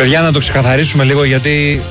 Παιδιά, να το ξεκαθαρίσουμε λίγο, γιατί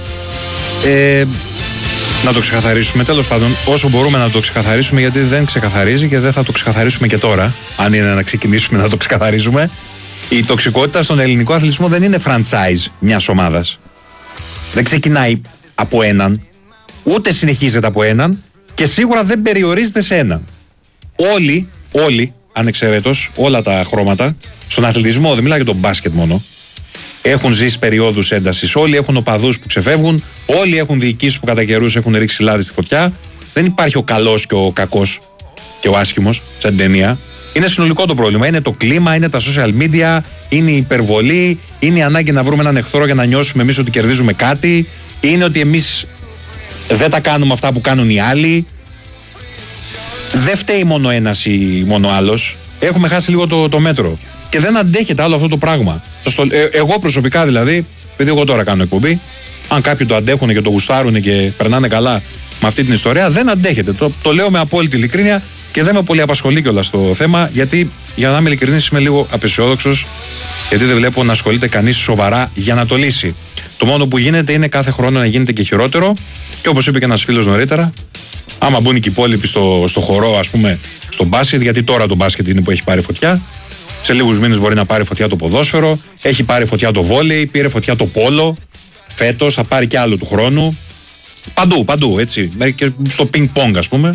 να το ξεκαθαρίσουμε, τέλος πάντων, όσο μπορούμε να το ξεκαθαρίσουμε, γιατί δεν ξεκαθαρίζει και δεν θα το ξεκαθαρίσουμε και τώρα, αν είναι να ξεκινήσουμε να το ξεκαθαρίζουμε. Η τοξικότητα στον ελληνικό αθλητισμό δεν είναι franchise μιας ομάδας. Δεν ξεκινάει από έναν, ούτε συνεχίζεται από έναν και σίγουρα δεν περιορίζεται σε έναν. Όλοι, ανεξαιρέτως, όλα τα χρώματα, στον αθλητισμό, δεν μιλάω για τον μπάσκετ μόνο, έχουν ζήσει περιόδους έντασης. Όλοι έχουν οπαδούς που ξεφεύγουν, όλοι έχουν διοικήσεις που κατά καιρούς έχουν ρίξει λάδι στη φωτιά. Δεν υπάρχει ο καλός και ο κακός και ο άσχημος, σαν ταινία. Είναι συνολικό το πρόβλημα. Είναι το κλίμα, είναι τα social media, είναι η υπερβολή, είναι η ανάγκη να βρούμε έναν εχθρό για να νιώσουμε εμείς ότι κερδίζουμε κάτι. Είναι ότι εμείς δεν τα κάνουμε αυτά που κάνουν οι άλλοι. Δεν φταίει μόνο ένας ή μόνο άλλος. Έχουμε χάσει λίγο το μέτρο. Και δεν αντέχεται άλλο αυτό το πράγμα. Εγώ προσωπικά δηλαδή, επειδή εγώ τώρα κάνω εκπομπή, αν κάποιοι το αντέχουν και το γουστάρουν και περνάνε καλά με αυτή την ιστορία, δεν αντέχεται. Το λέω με απόλυτη ειλικρίνεια και δεν με πολύ απασχολεί κιόλας το θέμα, γιατί για να είμαι ειλικρινής είμαι λίγο απεσιόδοξος, γιατί δεν βλέπω να ασχολείται κανείς σοβαρά για να το λύσει. Το μόνο που γίνεται είναι κάθε χρόνο να γίνεται και χειρότερο, και όπως είπε και ένας φίλος νωρίτερα, άμα μπουν και οι υπόλοιποι στο χορό, ας πούμε, στο μπάσκετ, γιατί τώρα το μπάσκετ είναι που έχει πάρει φωτιά. Σε λίγους μήνες μπορεί να πάρει φωτιά το ποδόσφαιρο, έχει πάρει φωτιά το βόλεϊ, πήρε φωτιά το πόλο, φέτος θα πάρει και άλλο του χρόνου. Παντού, έτσι. Και στο πινκ-πονγκ, ας πούμε.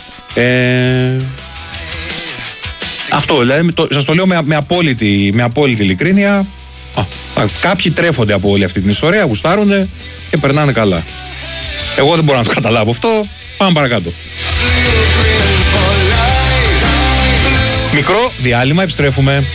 Αυτό, δηλαδή, σας το λέω με απόλυτη ειλικρίνεια. Κάποιοι τρέφονται από όλη αυτή την ιστορία, γουστάρονται και περνάνε καλά. Εγώ δεν μπορώ να το καταλάβω αυτό. Πάμε παρακάτω. Μικρό διάλειμμα, επιστρέφουμε.